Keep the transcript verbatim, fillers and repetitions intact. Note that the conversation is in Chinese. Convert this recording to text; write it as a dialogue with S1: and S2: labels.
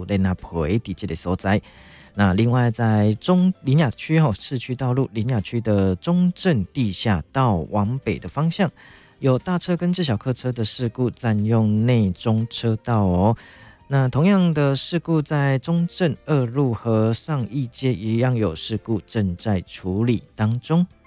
S1: 路林雅培的这个所在。那另外在中林雅区哦，市区道路林雅区的中正地下道往北的方向，有大车跟自小客车的事故，占用内中车道哦。那同样的事故在中正二路和上义街一样有事故，正在处理当中。